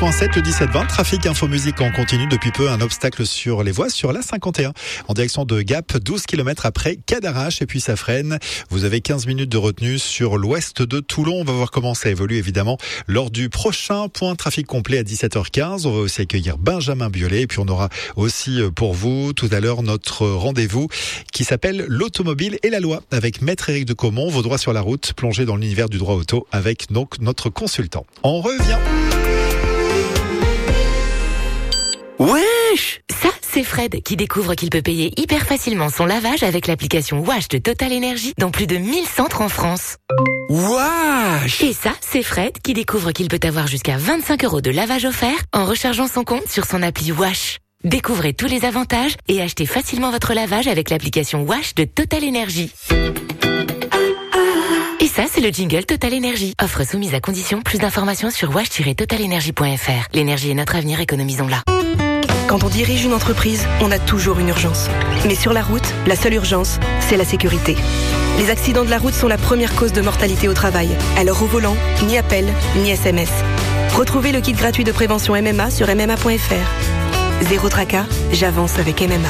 7, le 17-20, trafic info musique en continu. Depuis peu, un obstacle sur les voies sur la 51 en direction de Gap, 12 km après Cadarache et puis ça freine. Vous avez 15 minutes de retenue sur l'ouest de Toulon. On va voir comment ça évolue évidemment lors du prochain point trafic complet à 17h15. On va aussi accueillir Benjamin Biolay et puis on aura aussi pour vous tout à l'heure notre rendez-vous qui s'appelle l'automobile et la loi avec Maître Éric de Caumont. Vos droits sur la route, plongez dans l'univers du droit auto avec donc notre consultant. On revient. Wesh! Ça, c'est Fred qui découvre qu'il peut payer hyper facilement son lavage avec l'application Wash de Total Energy dans plus de 1000 centres en France. Wesh! Et ça, c'est Fred qui découvre qu'il peut avoir jusqu'à 25 € de lavage offert en rechargeant son compte sur son appli Wash. Découvrez tous les avantages et achetez facilement votre lavage avec l'application Wash de Total Energy. Et ça, c'est le jingle Total Energy. Offre soumise à condition. Plus d'informations sur wash-totalenergy.fr. L'énergie est notre avenir, économisons-la. Quand on dirige une entreprise, on a toujours une urgence. Mais sur la route, la seule urgence, c'est la sécurité. Les accidents de la route sont la première cause de mortalité au travail. Alors au volant, ni appel, ni SMS. Retrouvez le kit gratuit de prévention MMA sur mma.fr. Zéro tracas, j'avance avec MMA.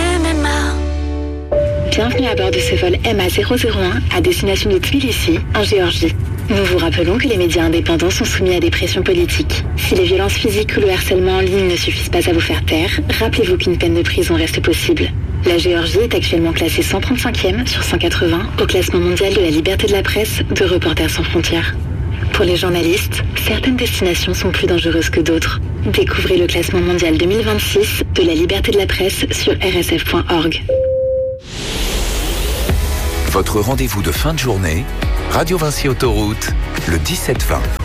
Bienvenue à bord de ce vol MA001 à destination de Tbilissi, en Géorgie. Nous vous rappelons que les médias indépendants sont soumis à des pressions politiques. Si les violences physiques ou le harcèlement en ligne ne suffisent pas à vous faire taire, rappelez-vous qu'une peine de prison reste possible. La Géorgie est actuellement classée 135e sur 180 au classement mondial de la liberté de la presse de Reporters sans frontières. Pour les journalistes, certaines destinations sont plus dangereuses que d'autres. Découvrez le classement mondial 2026 de la liberté de la presse sur rsf.org. Votre rendez-vous de fin de journée, Radio Vinci Autoroute, le 17-20.